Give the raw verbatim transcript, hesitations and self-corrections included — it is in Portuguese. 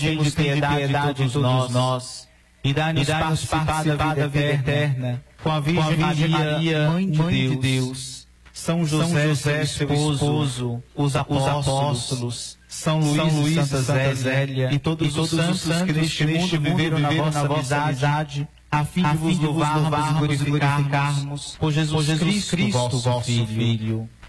Tende piedade de todos nós, e dá-nos participar da vida eterna, com a Virgem Maria, Mãe de Deus, São José, seu esposo, os apóstolos, São Luís e Santa Zélia, e todos os santos que neste mundo viveram na vossa amizade, a fim de vos louvarmos e glorificarmos por Jesus Cristo, vosso Filho.